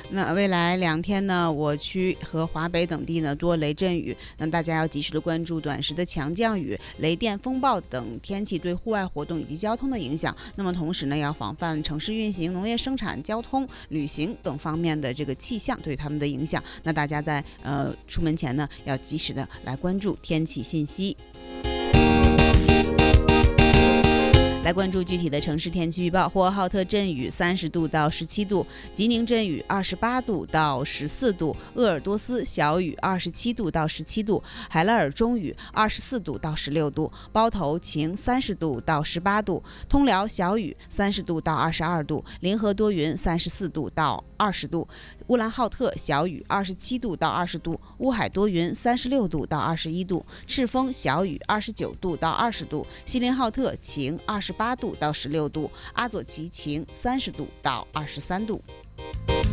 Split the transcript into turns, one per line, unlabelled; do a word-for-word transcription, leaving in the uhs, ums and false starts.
那未来两天呢，我区和华北等地呢多雷阵雨，那大家要及时的关注短时的强降雨、雷电、风暴等天气对户外活动以及交通的影响。那么同时呢，要防范城市运行、农业生产、交通、旅行等方面的这个气象对他们的影响。那大家在呃出门前呢，要及时的来关注天气信息。来关注具体的城市天气预报：呼和浩特阵雨三十度到十七度，吉宁阵雨二十八度到十四度，鄂尔多斯小雨二十七度到十七度，海拉尔中雨二十四度到十六度，包头晴三十度到十八度，通辽小雨三十度到二十二度，临河多云三十四度到二十度，乌兰浩特小雨二十七度到二十度，乌海多云三十六度到二十一度，赤峰小雨二十九度到二十度，锡林浩特晴二十八度到十六度，阿左旗晴三十度到二十三度。